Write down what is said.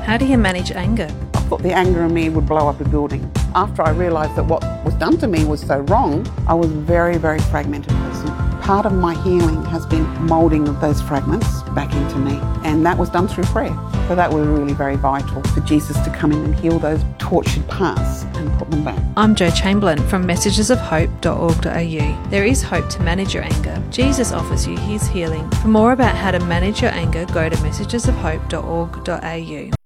How do you manage anger? I thought the anger in me would blow up a building. After I realised that what was done to me was so wrong, I was a very, very fragmented person. Part of my healing has been moulding those fragments back into me, and that was done through prayer. So that was really very vital for Jesus to come in and heal those tortured parts and put them back. I'm Jo Chamberlain from messagesofhope.org.au. There is hope to manage your anger. Jesus offers you his healing. For more about how to manage your anger, go to messagesofhope.org.au.